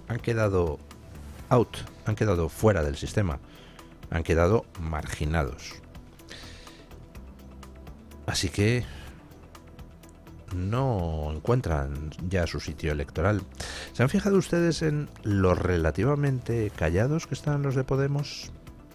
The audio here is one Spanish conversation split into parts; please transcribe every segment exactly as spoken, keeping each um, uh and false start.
han quedado out, han quedado fuera del sistema, han quedado marginados. Así que no encuentran ya su sitio electoral. ¿Se han fijado ustedes en lo relativamente callados que están los de Podemos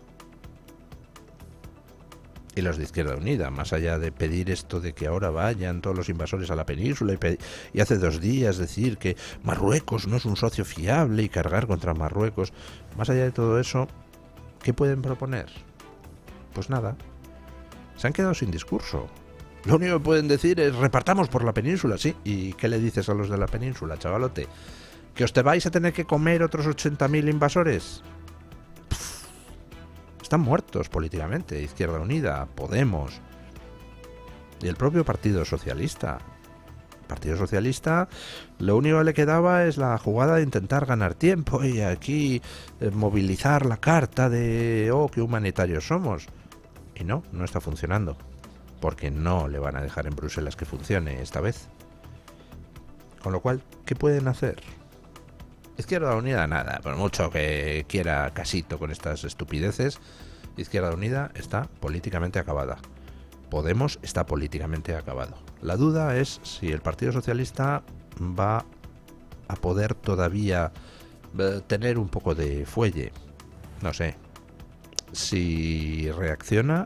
y los de Izquierda Unida? Más allá de pedir esto de que ahora vayan todos los invasores a la península y, y hace dos días decir que Marruecos no es un socio fiable y cargar contra Marruecos, más allá de todo eso, ¿qué pueden proponer? Pues nada, se han quedado sin discurso. Lo único que pueden decir es repartamos por la península, sí. ¿Y qué le dices a los de la península, chavalote? ¿Que os te vais a tener que comer otros ochenta mil invasores? Pff, están muertos políticamente. Izquierda Unida, Podemos y el propio Partido Socialista. El Partido Socialista, lo único que le quedaba es la jugada de intentar ganar tiempo y aquí eh, movilizar la carta de oh, qué humanitarios somos. Y no, no está funcionando. Porque no le van a dejar en Bruselas que funcione esta vez. Con lo cual, ¿qué pueden hacer? Izquierda Unida, nada. Por mucho que quiera Casito con estas estupideces, Izquierda Unida está políticamente acabada. Podemos está políticamente acabado. La duda es si el Partido Socialista va a poder todavía eh, tener un poco de fuelle. No sé. Si reacciona,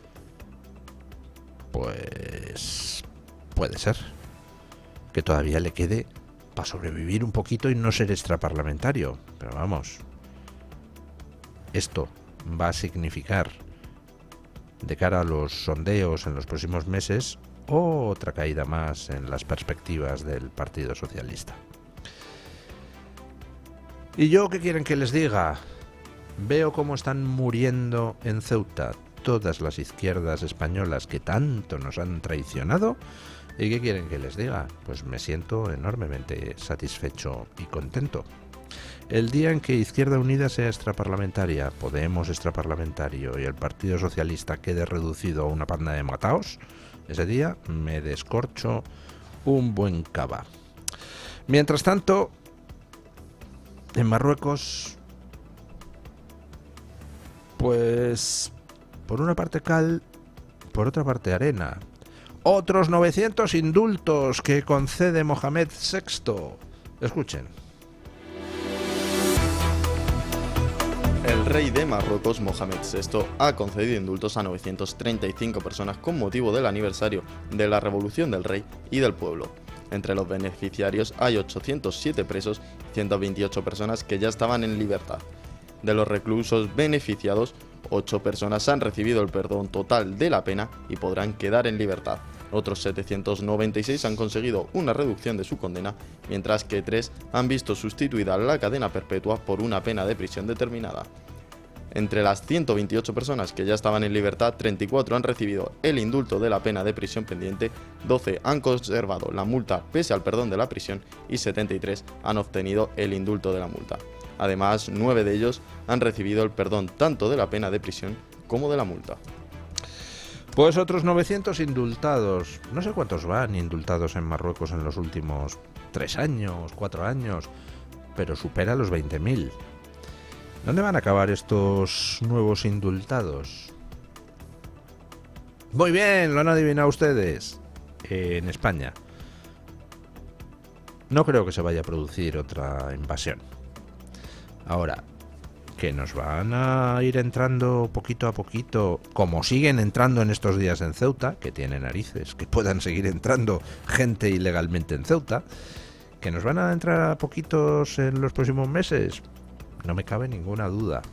pues puede ser que todavía le quede para sobrevivir un poquito y no ser extraparlamentario. Pero vamos, esto va a significar, de cara a los sondeos en los próximos meses, otra caída más en las perspectivas del Partido Socialista. ¿Y yo qué quieren que les diga? Veo cómo están muriendo en Ceuta todas las izquierdas españolas que tanto nos han traicionado. ¿Y qué quieren que les diga? Pues me siento enormemente satisfecho y contento. El día en que Izquierda Unida sea extraparlamentaria, Podemos extraparlamentario y el Partido Socialista quede reducido a una panda de mataos, ese día me descorcho un buen cava. Mientras tanto, en Marruecos, pues por una parte cal, por otra parte arena. Otros novecientos indultos que concede Mohamed sexto. Escuchen. El rey de Marruecos, Mohamed sexto, ha concedido indultos a novecientas treinta y cinco personas con motivo del aniversario de la Revolución del Rey y del Pueblo. Entre los beneficiarios hay ochocientos siete presos y ciento veintiocho personas que ya estaban en libertad. De los reclusos beneficiados, ocho personas han recibido el perdón total de la pena y podrán quedar en libertad. Otros setecientos noventa y seis han conseguido una reducción de su condena, mientras que tres han visto sustituida la cadena perpetua por una pena de prisión determinada. Entre las ciento veintiocho personas que ya estaban en libertad, treinta y cuatro han recibido el indulto de la pena de prisión pendiente, doce han conservado la multa pese al perdón de la prisión y setenta y tres han obtenido el indulto de la multa. Además, nueve de ellos han recibido el perdón tanto de la pena de prisión como de la multa. Pues otros novecientos indultados. No sé cuántos van indultados en Marruecos en los últimos tres años, cuatro años, pero supera los veinte mil. ¿Dónde van a acabar estos nuevos indultados? Muy bien, lo han adivinado ustedes. En España. No creo que se vaya a producir otra invasión. Ahora, que nos van a ir entrando poquito a poquito, como siguen entrando en estos días en Ceuta, que tiene narices, que puedan seguir entrando gente ilegalmente en Ceuta, que nos van a entrar a poquitos en los próximos meses, no me cabe ninguna duda.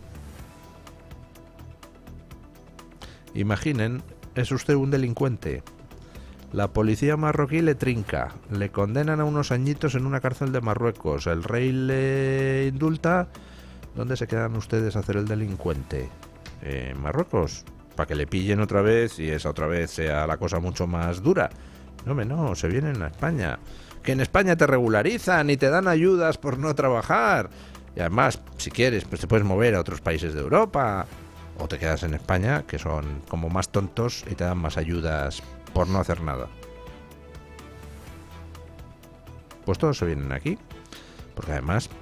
Imaginen, es usted un delincuente. La policía marroquí le trinca, le condenan a unos añitos en una cárcel de Marruecos, el rey le indulta. ¿Dónde se quedan ustedes a hacer el delincuente? ¿En Marruecos? Para que le pillen otra vez y esa otra vez sea la cosa mucho más dura. No, me no, se vienen a España. Que en España te regularizan y te dan ayudas por no trabajar. Y además, si quieres, pues te puedes mover a otros países de Europa. O te quedas en España, que son como más tontos y te dan más ayudas por no hacer nada. Pues todos se vienen aquí. Porque además